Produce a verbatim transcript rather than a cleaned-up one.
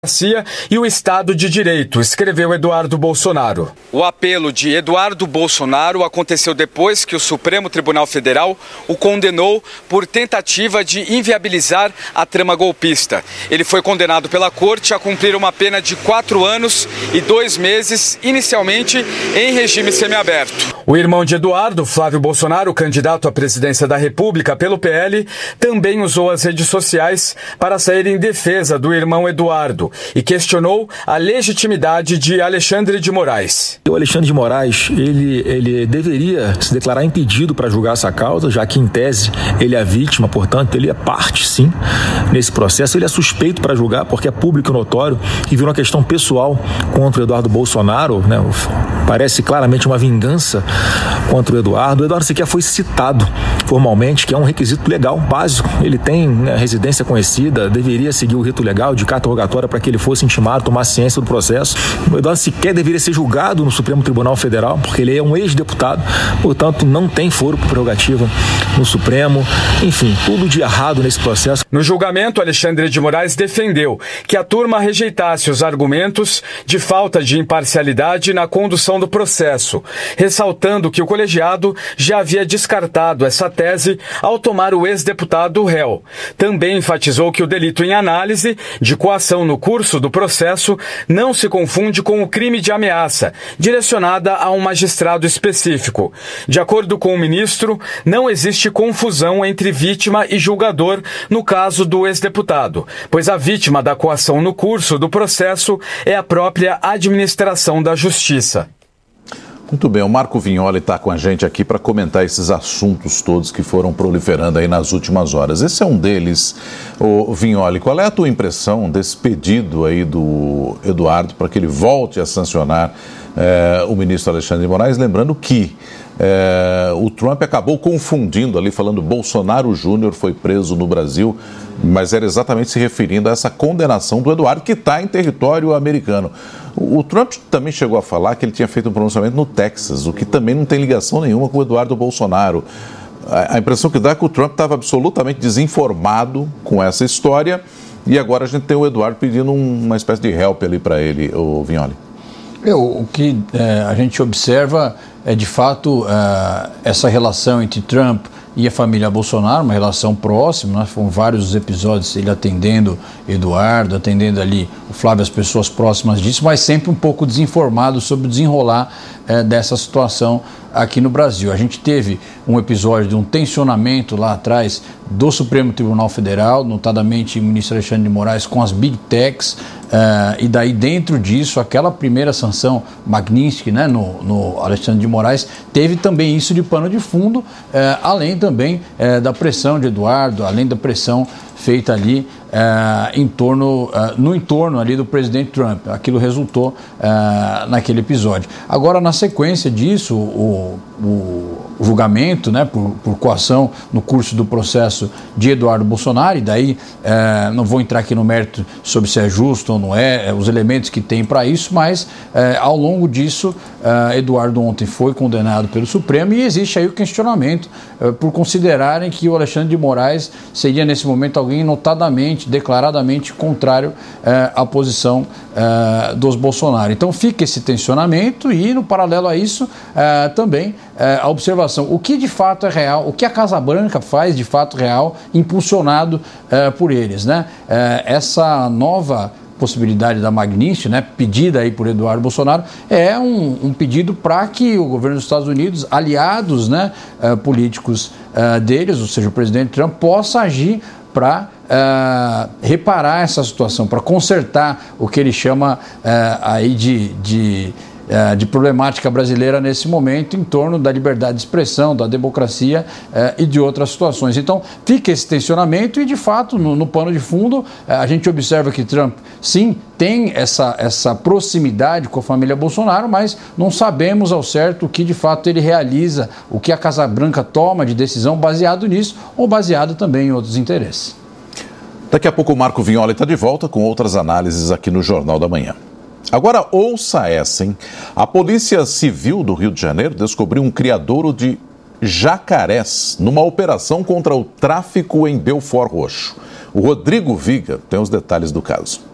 E o Estado de Direito, escreveu Eduardo Bolsonaro. O apelo de Eduardo Bolsonaro aconteceu depois que o Supremo Tribunal Federal o condenou por tentativa de inviabilizar a trama golpista. Ele foi condenado pela Corte a cumprir uma pena de quatro anos e dois meses, inicialmente em regime semiaberto. O irmão de Eduardo, Flávio Bolsonaro, candidato à presidência da República pelo P L, também usou as redes sociais para sair em defesa do irmão Eduardo e questionou a legitimidade de Alexandre de Moraes. O Alexandre de Moraes, ele, ele deveria se declarar impedido para julgar essa causa, já que, em tese, ele é vítima, portanto, ele é parte, sim, nesse processo. Ele é suspeito para julgar, porque é público e notório, e virou uma questão pessoal contra o Eduardo Bolsonaro, né? Parece claramente uma vingança contra o Eduardo. O Eduardo sequer foi citado formalmente, que é um requisito legal, básico. Ele tem, né, residência conhecida, deveria seguir o rito legal de carta rogatória para que ele fosse intimado, tomar ciência do processo. O Eduardo sequer deveria ser julgado no Supremo Tribunal Federal, porque ele é um ex-deputado, portanto não tem foro por prerrogativa no Supremo. Enfim, tudo de errado nesse processo. No julgamento, Alexandre de Moraes defendeu que a turma rejeitasse os argumentos de falta de imparcialidade na condução do processo, ressaltando que o colegiado já havia descartado essa tese ao tomar o ex-deputado réu. Também enfatizou que o delito em análise de coação no curso do processo não se confunde com o crime de ameaça, direcionada a um magistrado específico. De acordo com o ministro, não existe confusão entre vítima e julgador no caso do ex-deputado, pois a vítima da coação no curso do processo é a própria administração da Justiça. Muito bem, o Marco Vignoli está com a gente aqui para comentar esses assuntos todos que foram proliferando aí nas últimas horas. Esse é um deles. Ô, Vignoli, qual é a tua impressão desse pedido aí do Eduardo para que ele volte a sancionar eh, o ministro Alexandre de Moraes? Lembrando que eh, o Trump acabou confundindo ali, falando Bolsonaro Júnior foi preso no Brasil, mas era exatamente se referindo a essa condenação do Eduardo, que está em território americano. O Trump também chegou a falar que ele tinha feito um pronunciamento no Texas, o que também não tem ligação nenhuma com o Eduardo Bolsonaro. A impressão que dá é que o Trump estava absolutamente desinformado com essa história e agora a gente tem o Eduardo pedindo uma espécie de help ali para ele, o Vignoli. É, o que é, a gente observa é, de fato, é, essa relação entre Trump e a família Bolsonaro, uma relação próxima, né? Foram vários os episódios, ele atendendo Eduardo, atendendo ali o Flávio, as pessoas próximas disso, mas sempre um pouco desinformado sobre o desenrolar é, dessa situação aqui no Brasil. A gente teve um episódio de um tensionamento lá atrás do Supremo Tribunal Federal, notadamente o ministro Alexandre de Moraes com as Big Techs, uh, e daí dentro disso, aquela primeira sanção Magnitsky, né, no, no Alexandre de Moraes, teve também isso de pano de fundo, uh, além também uh, da pressão de Eduardo, além da pressão feita ali uh, em torno, uh, no entorno ali do presidente Trump. Aquilo resultou uh, naquele episódio. Agora, na sequência disso, o, o julgamento, né, por, por coação no curso do processo de Eduardo Bolsonaro, e daí uh, não vou entrar aqui no mérito sobre se é justo ou não é, os elementos que tem para isso, mas uh, ao longo disso, uh, Eduardo ontem foi condenado pelo Supremo e existe aí o questionamento uh, por considerarem que o Alexandre de Moraes seria nesse momento alguém notadamente, declaradamente contrário eh, à posição eh, dos Bolsonaro. Então fica esse tensionamento e, no paralelo a isso, eh, também eh, a observação, o que de fato é real, o que a Casa Branca faz de fato real, impulsionado eh, por eles, né? Eh, essa nova possibilidade da Magnitsky, né, pedida aí por Eduardo Bolsonaro, é um, um pedido para que o governo dos Estados Unidos, aliados, né, uh, políticos uh, deles, ou seja, o presidente Trump, possa agir para uh, reparar essa situação, para consertar o que ele chama uh, aí de, de, uh, de problemática brasileira nesse momento em torno da liberdade de expressão, da democracia uh, e de outras situações. Então fica esse tensionamento e, de fato, no, no pano de fundo, uh, a gente observa que Trump, sim, tem essa, essa proximidade com a família Bolsonaro, mas não sabemos ao certo o que de fato ele realiza, o que a Casa Branca toma de decisão baseado nisso ou baseado também em outros interesses. Daqui a pouco o Marco Vignoli está de volta com outras análises aqui no Jornal da Manhã. Agora ouça essa, hein? A Polícia Civil do Rio de Janeiro descobriu um criadouro de jacarés numa operação contra o tráfico em Belford Roxo. O Rodrigo Viga tem os detalhes do caso.